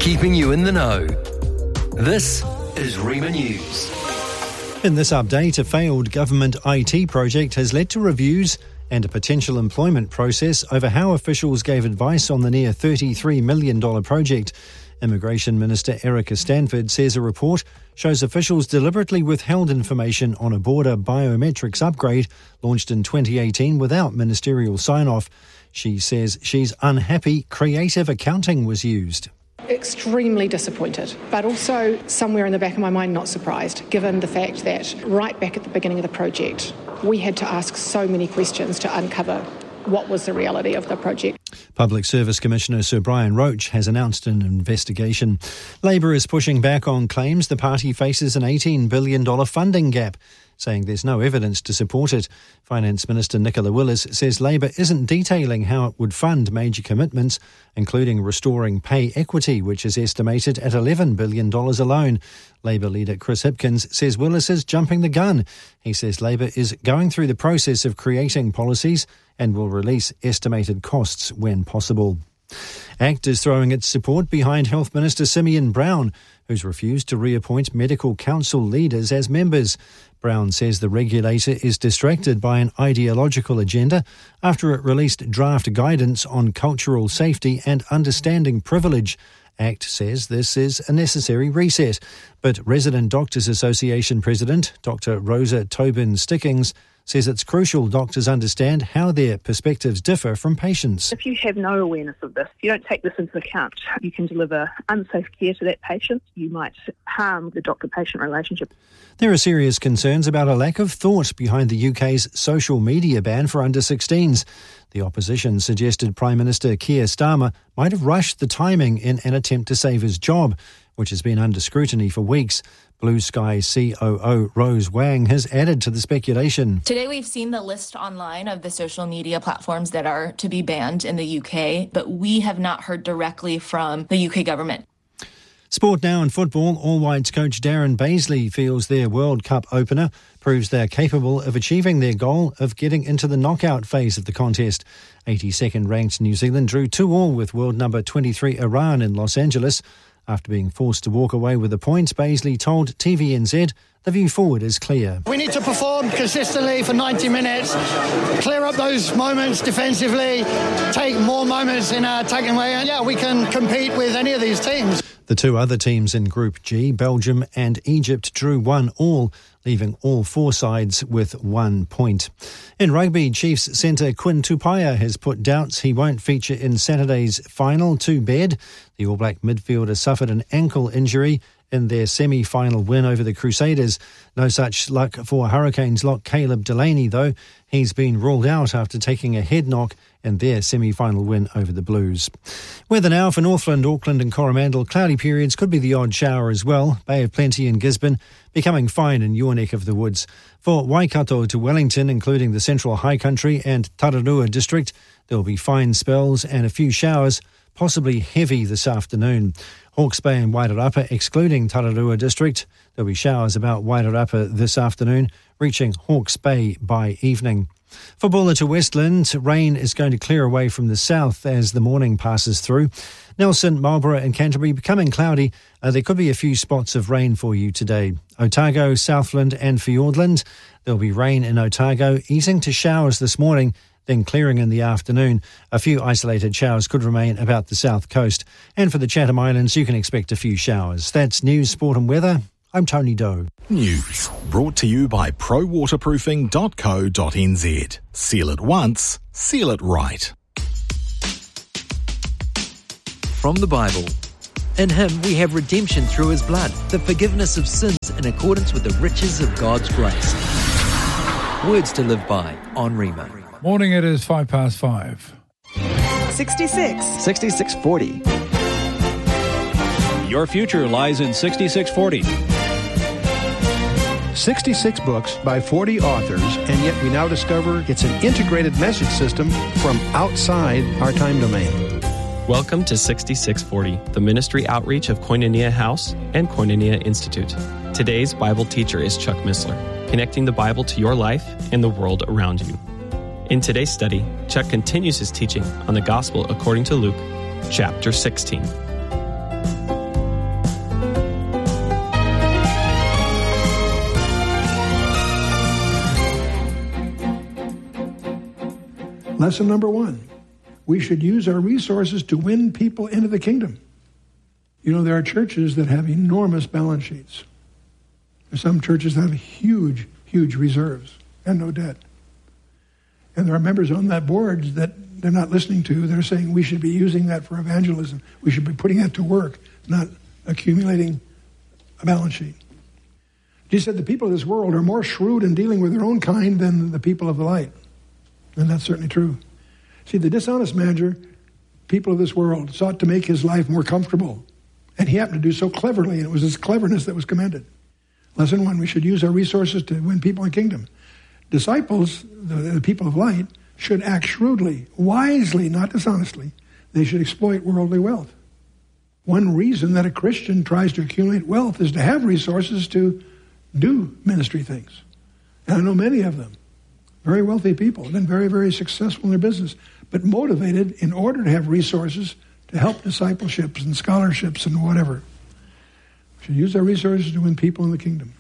keeping you in the know. This is Rima News. In this update, a failed government IT project has led to reviews and a potential employment process over how officials gave advice on the near $33 million project. Immigration Minister Erica Stanford says a report shows officials deliberately withheld information on a border biometrics upgrade launched in 2018 without ministerial sign-off. She says she's unhappy creative accounting was used. Extremely disappointed, but also somewhere in the back of my mind not surprised, given the fact that right back at the beginning of the project, we had to ask so many questions to uncover what was the reality of the project. Public Service Commissioner Sir Brian Roach has announced an investigation. Labor is pushing back on claims the party faces an $18 billion funding gap, saying there's no evidence to support it. Finance Minister Nicola Willis says Labor isn't detailing how it would fund major commitments, including restoring pay equity, which is estimated at $11 billion alone. Labor leader Chris Hipkins says Willis is jumping the gun. He says Labor is going through the process of creating policies and will release estimated costs when possible. ACT is throwing its support behind Health Minister Simeon Brown, who's refused to reappoint medical council leaders as members. Brown says the regulator is distracted by an ideological agenda after it released draft guidance on cultural safety and understanding privilege. ACT says this is a necessary reset, but Resident Doctors Association President Dr. Rosa Tobin Stickings says it's crucial doctors understand how their perspectives differ from patients. If you have no awareness of this, if you don't take this into account, you can deliver unsafe care to that patient. You might harm the doctor-patient relationship. There are serious concerns about a lack of thought behind the UK's social media ban for under-16s. The opposition suggested Prime Minister Keir Starmer might have rushed the timing in an attempt to save his job, which has been under scrutiny for weeks. Blue Sky COO Rose Wang has added to the speculation. Today we've seen the list online of the social media platforms that are to be banned in the UK, but we have not heard directly from the UK government. Sport now in football. All Whites coach Darren Baisley feels their World Cup opener proves they're capable of achieving their goal of getting into the knockout phase of the contest. 82nd ranked New Zealand drew 2-2 with world number 23 Iran in Los Angeles. After being forced to walk away with the points, Baisley told TVNZ the view forward is clear. We need to perform consistently for 90 minutes, clear up those moments defensively, take more moments in our attacking way, and we can compete with any of these teams. The two other teams in Group G, Belgium and Egypt, drew 1-1, leaving all four sides with 1 point. In rugby, Chiefs centre Quinn Tupaia has put doubts he won't feature in Saturday's final to bed. The All Black midfielder suffered an ankle injury in their semi-final win over the Crusaders. No such luck for Hurricanes lock Caleb Delaney, though. He's been ruled out after taking a head knock in their semi-final win over the Blues. Weather now for Northland, Auckland and Coromandel. Cloudy periods, could be the odd shower as well. Bay of Plenty in Gisborne, becoming fine in your neck of the woods. For Waikato to Wellington, including the Central High Country and Tararua District, there will be fine spells and a few showers, possibly heavy this afternoon. Hawke's Bay and Wairarapa, excluding Tararua District. There'll be showers about Wairarapa this afternoon, reaching Hawke's Bay by evening. For Bulla to Westland, rain is going to clear away from the south as the morning passes through. Nelson, Marlborough and Canterbury becoming cloudy. There could be a few spots of rain for you today. Otago, Southland and Fiordland. There'll be rain in Otago, easing to showers this morning, then clearing in the afternoon. A few isolated showers could remain about the south coast. And for the Chatham Islands, you can expect a few showers. That's news, sport and weather. I'm Tony Doe. News brought to you by prowaterproofing.co.nz. Seal it once, seal it right. From the Bible. In him we have redemption through his blood, the forgiveness of sins in accordance with the riches of God's grace. Words to live by on Rima. Morning, it is 5:05. 66. 6640. Your future lies in 6640. 66 books by 40 authors, and yet we now discover it's an integrated message system from outside our time domain. Welcome to 6640, the ministry outreach of Koinonia House and Koinonia Institute. Today's Bible teacher is Chuck Missler, connecting the Bible to your life and the world around you. In today's study, Chuck continues his teaching on the Gospel according to Luke, chapter 16. Lesson number 1, we should use our resources to win people into the kingdom. You know, there are churches that have enormous balance sheets. There's some churches that have huge, huge reserves and no debt. And there are members on that board that they're not listening to. They're saying we should be using that for evangelism. We should be putting that to work, not accumulating a balance sheet. Jesus said the people of this world are more shrewd in dealing with their own kind than the people of the light. And that's certainly true. See, the dishonest manager, people of this world, sought to make his life more comfortable. And he happened to do so cleverly, and it was his cleverness that was commended. Lesson 1, we should use our resources to win people in the kingdom. Disciples, the people of light, should act shrewdly, wisely, not dishonestly. They should exploit worldly wealth. One reason that a Christian tries to accumulate wealth is to have resources to do ministry things. And I know many of them, very wealthy people, have been very, very successful in their business, but motivated in order to have resources to help discipleships and scholarships and whatever. We should use our resources to win people in the kingdom.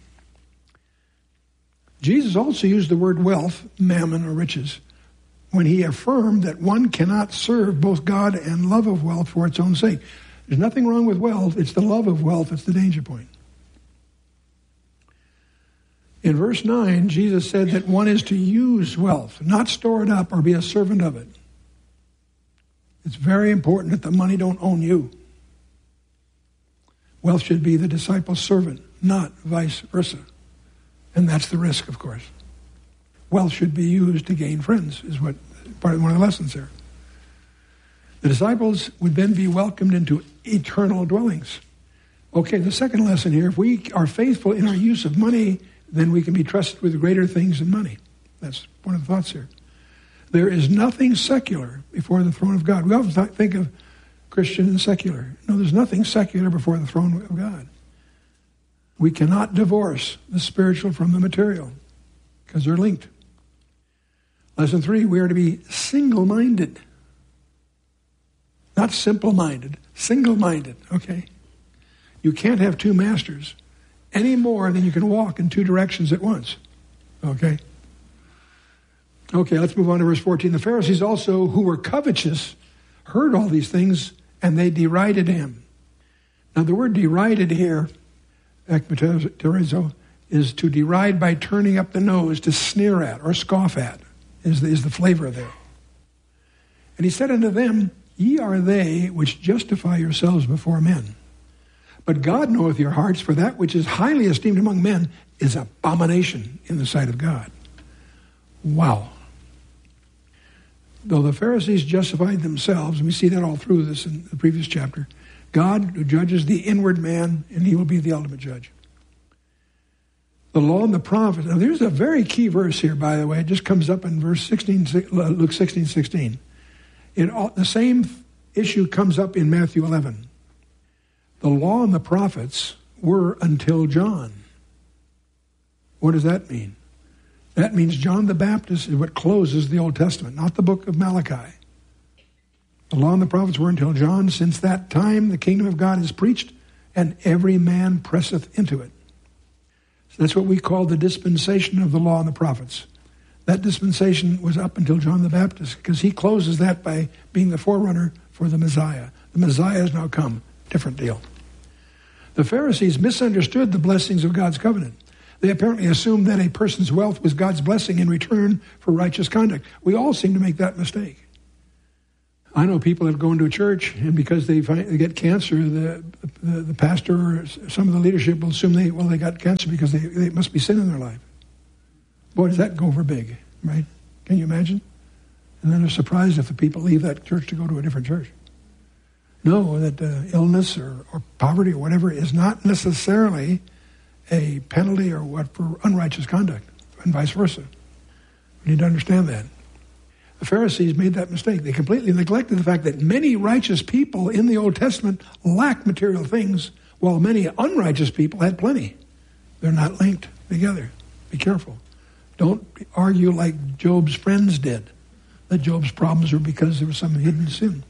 Jesus also used the word wealth, mammon or riches, when he affirmed that one cannot serve both God and love of wealth for its own sake. There's nothing wrong with wealth. It's the love of wealth that's the danger point. In verse 9, Jesus said that one is to use wealth, not store it up or be a servant of it. It's very important that the money don't own you. Wealth should be the disciple's servant, not vice versa. And that's the risk, of course. Wealth should be used to gain friends, is what part of one of the lessons there. The disciples would then be welcomed into eternal dwellings. Okay, the second lesson here, if we are faithful in our use of money, then we can be trusted with greater things than money. That's one of the thoughts here. There is nothing secular before the throne of God. We often think of Christian and secular. No, there's nothing secular before the throne of God. We cannot divorce the spiritual from the material because they're linked. Lesson 3, we are to be single-minded. Not simple-minded, single-minded, okay? You can't have two masters any more than you can walk in two directions at once, okay? Okay, let's move on to verse 14. The Pharisees also, who were covetous, heard all these things, and they derided him. Now, the word derided here, ekmeterizo, is to deride by turning up the nose, to sneer at or scoff at, is the flavor there. And he said unto them, Ye are they which justify yourselves before men. But God knoweth your hearts, for that which is highly esteemed among men is abomination in the sight of God. Wow. Though the Pharisees justified themselves, and we see that all through this in the previous chapter, God who judges the inward man, and he will be the ultimate judge. The law and the prophets. Now there's a very key verse here, by the way. It just comes up in verse 16, Luke 16:16. The same issue comes up in Matthew 11. The law and the prophets were until John. What does that mean? That means John the Baptist is what closes the Old Testament, not the book of Malachi. The law and the prophets were until John. Since that time, the kingdom of God is preached, and every man presseth into it. So that's what we call the dispensation of the law and the prophets. That dispensation was up until John the Baptist, because he closes that by being the forerunner for the Messiah. The Messiah has now come. Different deal. The Pharisees misunderstood the blessings of God's covenant. They apparently assumed that a person's wealth was God's blessing in return for righteous conduct. We all seem to make that mistake. I know people that go into a church, and because they get cancer, the pastor or some of the leadership will assume they got cancer because they must be sin in their life. Boy, does that go over big, right? Can you imagine? And then they're surprised if the people leave that church to go to a different church. No, that illness or poverty or whatever is not necessarily a penalty or what for unrighteous conduct, and vice versa. We need to understand that. The Pharisees made that mistake. They completely neglected the fact that many righteous people in the Old Testament lacked material things, while many unrighteous people had plenty. They're not linked together. Be careful. Don't argue like Job's friends did, that Job's problems were because there was some hidden sin.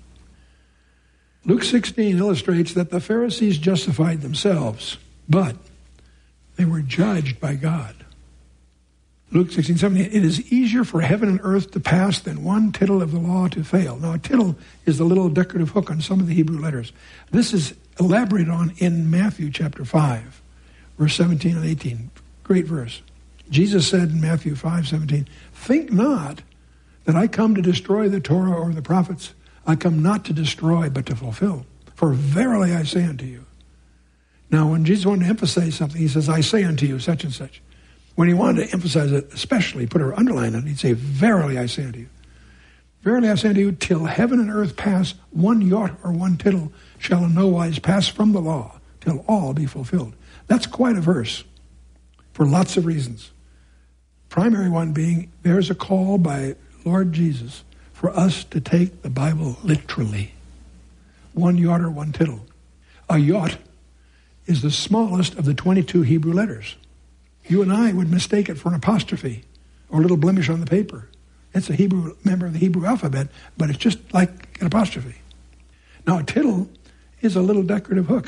Luke 16 illustrates that the Pharisees justified themselves, but they were judged by God. Luke 16:17, it is easier for heaven and earth to pass than one tittle of the law to fail. Now, a tittle is the little decorative hook on some of the Hebrew letters. This is elaborated on in Matthew chapter 5, verse 17 and 18. Great verse. Jesus said in Matthew 5:17, think not that I come to destroy the Torah or the prophets. I come not to destroy, but to fulfill. For verily I say unto you. Now, when Jesus wanted to emphasize something, he says, I say unto you, such and such. When he wanted to emphasize it, especially put an underline on it, he'd say, verily I say unto you. Verily I say unto you, till heaven and earth pass, one jot or one tittle shall in no wise pass from the law, till all be fulfilled. That's quite a verse, for lots of reasons. Primary one being, there's a call by Lord Jesus for us to take the Bible literally. One jot or one tittle. A jot is the smallest of the 22 Hebrew letters. You and I would mistake it for an apostrophe or a little blemish on the paper. It's a Hebrew member of the Hebrew alphabet, but it's just like an apostrophe. Now, a tittle is a little decorative hook.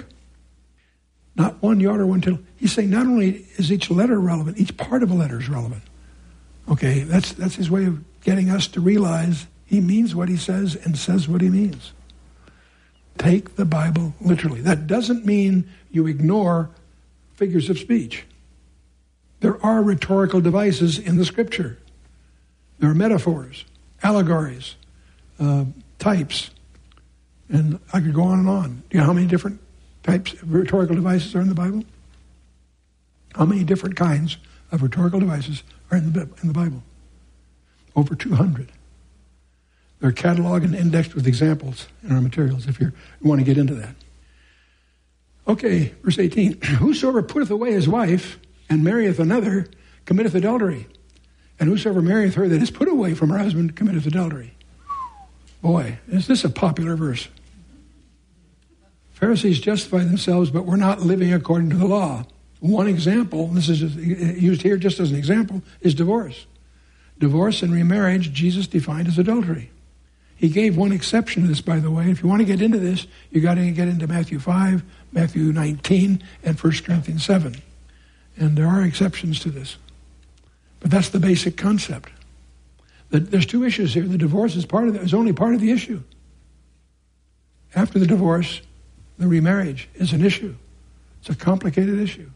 Not one jot or one tittle. He's saying not only is each letter relevant, each part of a letter is relevant. Okay, that's his way of getting us to realize he means what he says and says what he means. Take the Bible literally. That doesn't mean you ignore figures of speech. There are rhetorical devices in the Scripture. There are metaphors, allegories, types, and I could go on and on. Do you know how many different types of rhetorical devices are in the Bible? How many different kinds of rhetorical devices are in the Bible? Over 200. They're cataloged and indexed with examples in our materials if you want to get into that. Okay, verse 18. Whosoever putteth away his wife and marrieth another committeth adultery. And whosoever marrieth her that is put away from her husband committeth adultery. Boy, is this a popular verse. Pharisees justify themselves, but we're not living according to the law. One example, this is just used here just as an example, is divorce. Divorce and remarriage, Jesus defined as adultery. He gave one exception to this, by the way. If you want to get into this, you got to get into Matthew 5, Matthew 19, and 1 Corinthians 7. And there are exceptions to this. But that's the basic concept. There's two issues here. The divorce is only part of the issue. After the divorce, the remarriage is an issue. It's a complicated issue.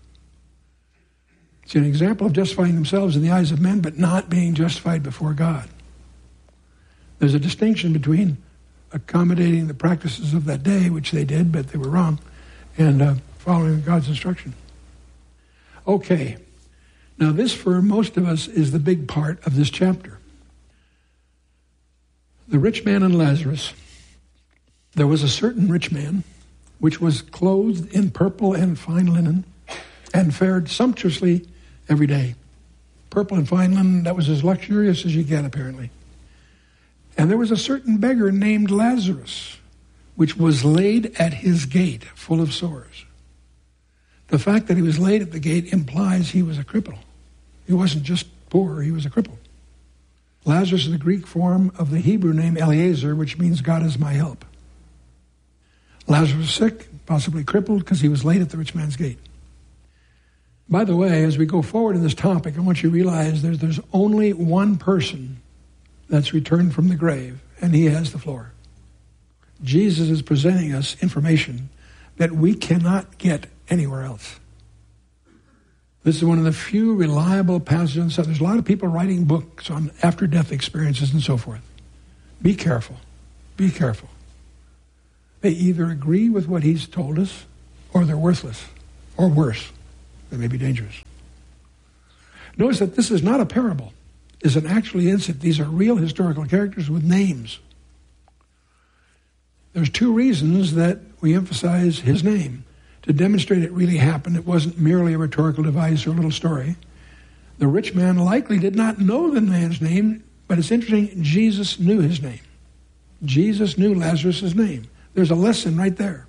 It's an example of justifying themselves in the eyes of men, but not being justified before God. There's a distinction between accommodating the practices of that day, which they did, but they were wrong, and following God's instruction. Okay. Now this, for most of us, is the big part of this chapter. The rich man and Lazarus. There was a certain rich man, which was clothed in purple and fine linen, and fared sumptuously every day. Purple and fine linen, that was as luxurious as you get, apparently. And there was a certain beggar named Lazarus, which was laid at his gate, full of sores. The fact that he was laid at the gate implies he was a cripple. He wasn't just poor, he was a cripple. Lazarus is the Greek form of the Hebrew name Eliezer, which means God is my help. Lazarus was sick, possibly crippled, because he was laid at the rich man's gate. By the way, as we go forward in this topic, I want you to realize there's only one person that's returned from the grave, and he has the floor. Jesus is presenting us information that we cannot get anywhere else. This is one of the few reliable passages. There's a lot of people writing books on after-death experiences and so forth. Be careful. Be careful. They either agree with what he's told us, or they're worthless, or worse. They may be dangerous. Notice that this is not a parable. It's an actual incident. These are real historical characters with names. There's two reasons that we emphasize his name. To demonstrate it really happened. It wasn't merely a rhetorical device or a little story. The rich man likely did not know the man's name, but it's interesting, Jesus knew his name. Jesus knew Lazarus' name. There's a lesson right there.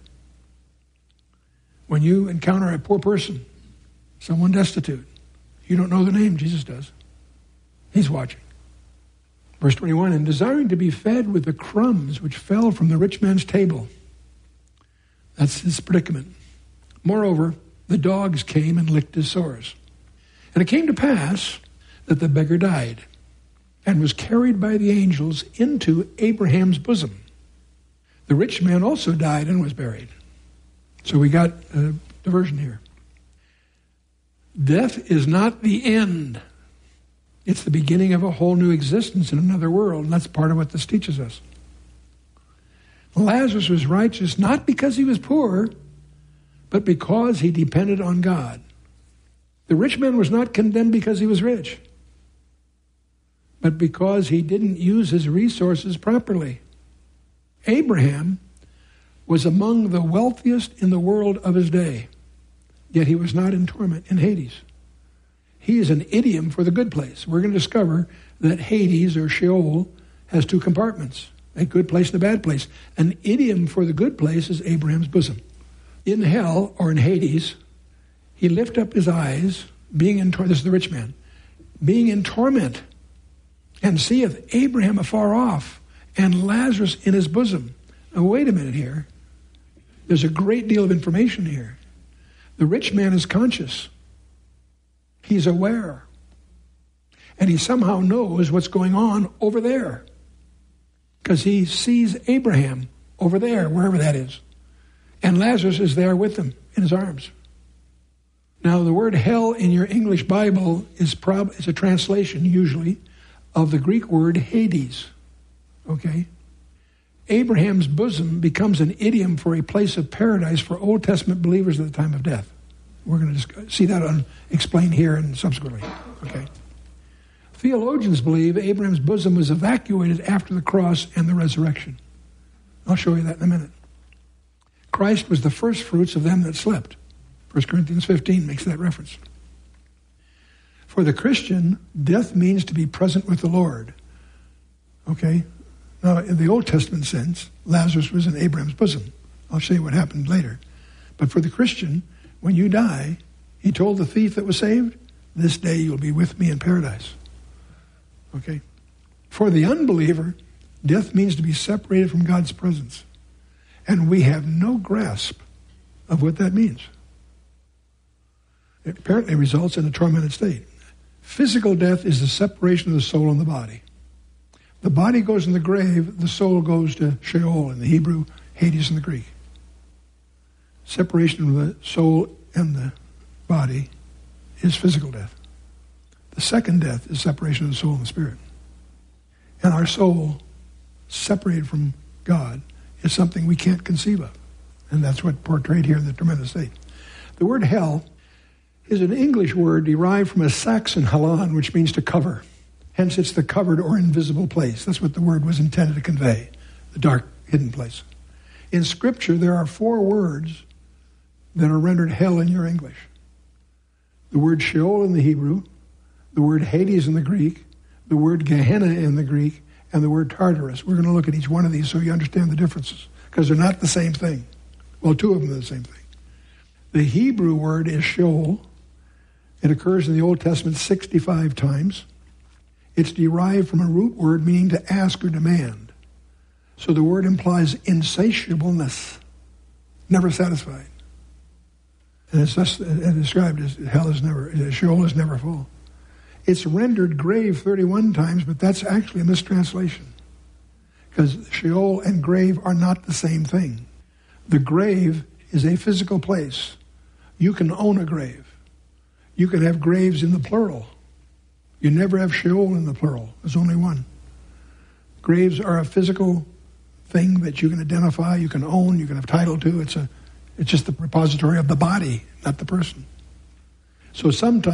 When you encounter a poor person, someone destitute, you don't know the name, Jesus does. He's watching. Verse 21, and desiring to be fed with the crumbs which fell from the rich man's table. That's his predicament. Moreover, the dogs came and licked his sores. And it came to pass that the beggar died and was carried by the angels into Abraham's bosom. The rich man also died and was buried. So we got a diversion here. Death is not the end. It's the beginning of a whole new existence in another world, and that's part of what this teaches us. Lazarus was righteous not because he was poor, but because he depended on God. The rich man was not condemned because he was rich, but because he didn't use his resources properly. Abraham was among the wealthiest in the world of his day, yet he was not in torment in Hades. He is an idiom for the good place. We're going to discover that Hades, or Sheol, has two compartments, a good place and a bad place. An idiom for the good place is Abraham's bosom. In hell, or in Hades, he lifted up his eyes, being in torment, this is the rich man, being in torment, and seeth Abraham afar off, and Lazarus in his bosom. Now wait a minute here. There's a great deal of information here. The rich man is conscious. He's aware. And he somehow knows what's going on over there. Because he sees Abraham over there, wherever that is. And Lazarus is there with him in his arms. Now, the word hell in your English Bible is a translation, usually, of the Greek word Hades. Okay? Abraham's bosom becomes an idiom for a place of paradise for Old Testament believers at the time of death. We're going to see that explained here and subsequently. Okay. Theologians believe Abraham's bosom was evacuated after the cross and the resurrection. I'll show you that in a minute. Christ was the first fruits of them that slept. 1 Corinthians 15 makes that reference. For the Christian, death means to be present with the Lord. Okay? Now, in the Old Testament sense, Lazarus was in Abraham's bosom. I'll show you what happened later. But for the Christian, when you die, he told the thief that was saved, this day you'll be with me in paradise. Okay? For the unbeliever, death means to be separated from God's presence. And we have no grasp of what that means. It apparently results in a tormented state. Physical death is the separation of the soul and the body. The body goes in the grave, the soul goes to Sheol in the Hebrew, Hades in the Greek. Separation of the soul and the body is physical death. The second death is separation of the soul and the spirit. And our soul, separated from God, is something we can't conceive of. And that's what's portrayed here in the tormented state. The word hell is an English word derived from a Saxon halan, which means to cover. Hence, it's the covered or invisible place. That's what the word was intended to convey, the dark, hidden place. In Scripture, there are 4 words that are rendered hell in your English. The word Sheol in the Hebrew, the word Hades in the Greek, the word Gehenna in the Greek, and the word Tartarus. We're going to look at each one of these so you understand the differences, because they're not the same thing. Well, 2 of them are the same thing. The Hebrew word is Sheol. It occurs in the Old Testament 65 times. It's derived from a root word meaning to ask or demand. So the word implies insatiableness, never satisfied. And it's thus described as Sheol is never full. It's rendered grave 31 times, but that's actually a mistranslation. Because Sheol and grave are not the same thing. The grave is a physical place. You can own a grave. You can have graves in the plural. You never have Sheol in the plural. There's only one. Graves are a physical thing that you can identify, you can own, you can have title to. It's just the repository of the body, not the person. So sometimes